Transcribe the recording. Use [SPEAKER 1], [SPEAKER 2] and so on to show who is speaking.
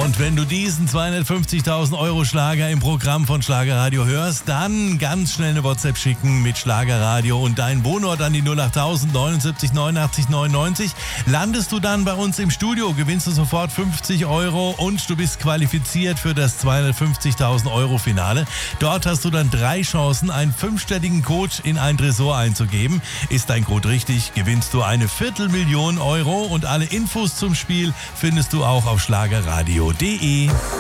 [SPEAKER 1] Und wenn du diesen 250.000 Euro Schlager im Programm von Schlagerradio hörst, dann ganz schnell eine WhatsApp schicken mit Schlagerradio und deinen Wohnort an die 08000 79 89 99. Landest du dann bei uns im Studio, gewinnst du sofort 50 Euro und du bist qualifiziert für das 250.000 Euro Finale. Dort hast du dann 3 Chancen, einen 5-stelligen Code in ein Tresor einzugeben. Ist dein Code richtig, gewinnst du eine 250.000 Euro und alle Infos zum Spiel findest du auch auf schlagerradio.de.